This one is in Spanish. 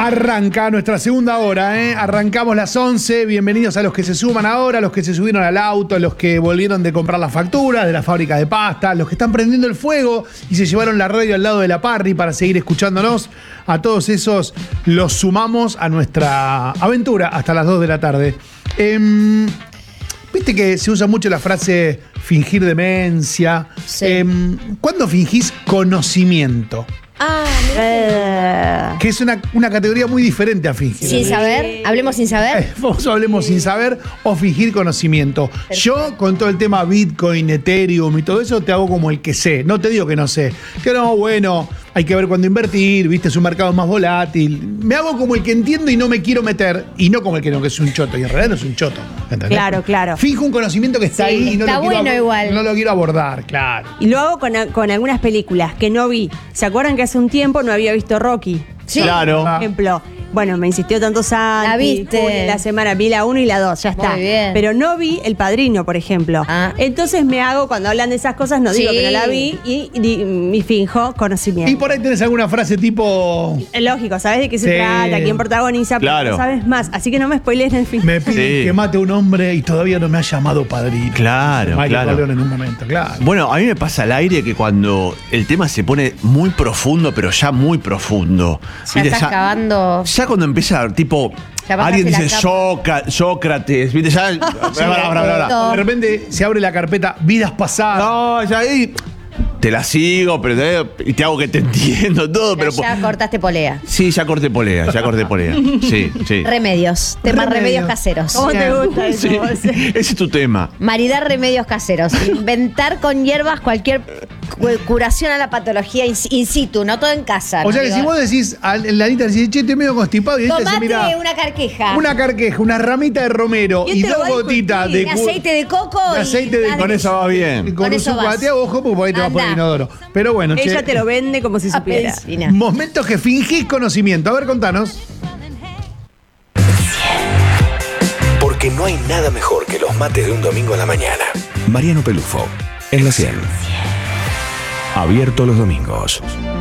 Arranca nuestra segunda hora, ¿eh? Arrancamos las 11. Bienvenidos a los que se suman ahora, a los que se subieron al auto, a los que volvieron de comprar las facturas de la fábrica de pasta, los que están prendiendo el fuego y se llevaron la radio al lado de la parry para seguir escuchándonos. A todos esos los sumamos a nuestra aventura hasta las 2 de la tarde. Viste que se usa mucho la frase fingir demencia. Sí. ¿Cuándo fingís conocimiento? Que es una categoría muy diferente a fingir. Sin saber, hablemos sin saber. Vos hablemos sin saber o fingir conocimiento. Perfecto. Yo, con todo el tema Bitcoin, Ethereum y todo eso, te hago como el que sé. No te digo que no sé. Que no, bueno, hay que ver cuándo invertir, viste, es un mercado más volátil. Me hago como el que entiendo y no me quiero meter, y no como el que no, que es un choto. Y en realidad no es un choto. ¿Entendés? Claro, claro. Finjo un conocimiento que está Sí, ahí y no está lo quiero bueno igual. no lo quiero abordar, claro. Y lo hago con algunas películas que no vi. ¿Se acuerdan que hace un tiempo no había visto Rocky? Sí. Claro. Por ejemplo, bueno, me insistió tanto Santi. ¿La viste? Juli, la semana vi la 1 y la 2, ya está. Muy bien. Pero no vi El Padrino, por ejemplo. Ah. Entonces me hago, cuando hablan de esas cosas, no digo Sí. que no la vi y finjo conocimiento. Y por ahí tenés alguna frase tipo... Es lógico, ¿sabes de qué se Sí. trata? ¿Quién protagoniza? Pero Claro. no sabes más. Así que no me spoilees en el fin. Me piden Sí. que mate a un hombre y todavía no me ha llamado padrino. Claro, Michael claro. Corleone en un momento, claro. Bueno, a mí me pasa al aire que cuando el tema se pone muy profundo, pero ya muy profundo. Ya ¿viste? estás cavando. Ya cuando empieza, tipo, Ya bajaste alguien la dice capa. Sócrates, ¿viste? Ya. De repente se abre la carpeta Vidas Pasadas. No, ya ahí. Te la sigo, pero y te hago que te entiendo todo, pero. Ya cortaste polea. Sí, ya corté polea. Sí, sí. Remedios. Temas remedios caseros. ¿Cómo te gusta eso? Sí, vos? ese es tu tema. Maridar remedios caseros. Inventar con hierbas cualquier curación a la patología in situ, no todo en casa. O sea que amigo. si vos decís, en la lista decís, che, estoy medio constipado, y ella te dice, Tomate mirá, una carqueja. una carqueja, una ramita de romero ¿Quién y te lo dos va a gotitas discutir? de, De aceite de coco de y aceite de nada Con de eso va bien. con Con un eso vas. zucate, ojo, porque por ahí te vas por el Anda. inodoro. Pero bueno, Ella che, te lo vende como si supiera. Apelsina. momentos que fingís conocimiento. A ver, contanos. Porque no hay nada mejor que los mates de un domingo a la mañana. Mariano Pelufo, en la 100. Abierto los domingos.